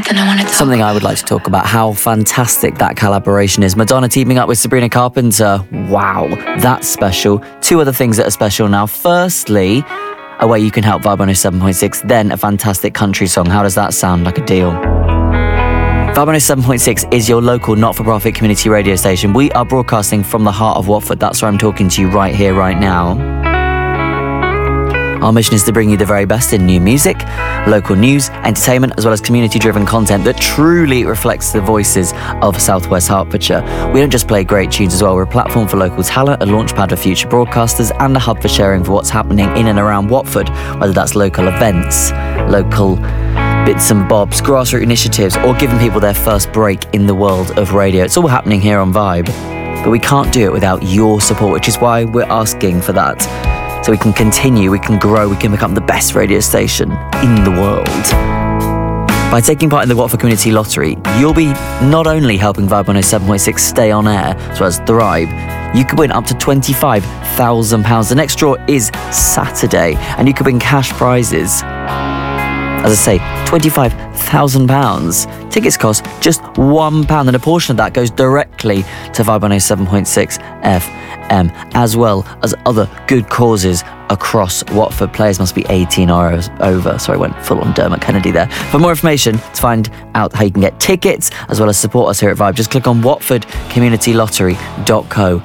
Something I would like to talk about, how fantastic that collaboration is. Madonna teaming up with Sabrina Carpenter. Wow, that's special. Two other things that are special now. Firstly, a way you can help Vibe 107.6, then a fantastic country song. How does that sound? Like a deal? Vibe 107.6 is your local not-for-profit community radio station. We are broadcasting from the heart of Watford. That's where I'm talking to you right here, right now. Our mission is to bring you the very best in new music, local news, entertainment, as well as community-driven content that truly reflects the voices of South West Hertfordshire. We don't just play great tunes as well. We're a platform for local talent, a launchpad for future broadcasters, and a hub for sharing for what's happening in and around Watford, whether that's local events, local bits and bobs, grassroots initiatives, or giving people their first break in the world of radio. It's all happening here on Vibe, but we can't do it without your support, which is why we're asking for that. So we can continue, we can grow, we can become the best radio station in the world. By taking part in the Watford Community Lottery, you'll be not only helping Vibe 107.6 stay on air, as well as thrive, you could win up to £25,000. The next draw is Saturday, and you could win cash prizes. As I say, £25,000. Tickets cost just £1, and a portion of that goes directly to Vibe 107.6 FM, as well as other good causes across Watford. Players must be 18 or over. Sorry, I went full on Dermot Kennedy there. For more information, to find out how you can get tickets, as well as support us here at Vibe, just click on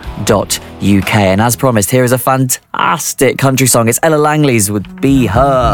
watfordcommunitylottery.co.uk. And as promised, here is a fantastic country song. It's Ella Langley's with Be Her.